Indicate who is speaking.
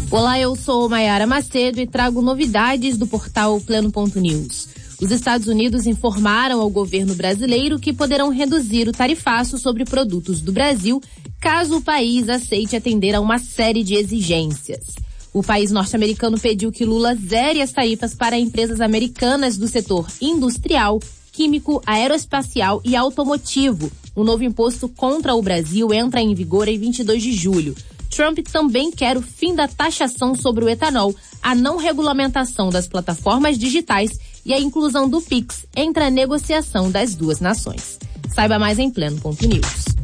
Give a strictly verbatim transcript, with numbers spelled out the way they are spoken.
Speaker 1: Olá, eu sou Maiara Macedo e trago novidades do portal Pleno ponto news. Os Estados Unidos informaram ao governo brasileiro que poderão reduzir o tarifaço sobre produtos do Brasil caso o país aceite atender a uma série de exigências. O país norte-americano pediu que Lula zere as tarifas para empresas americanas do setor industrial, químico, aeroespacial e automotivo. O novo imposto contra o Brasil entra em vigor em vinte e dois de julho. Trump também quer o fim da taxação sobre o etanol, a não regulamentação das plataformas digitais e a inclusão do Pix entre a negociação das duas nações. Saiba mais em Pleno ponto news.